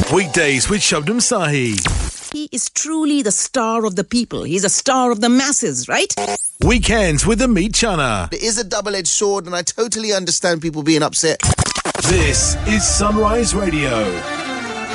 Weekdays with Shabnam Sahi. He is truly the star of the people. He's a star of the masses, right? Weekends with Amit Chana. It is a double-edged sword, and I totally understand people being upset. This is Sunrise Radio.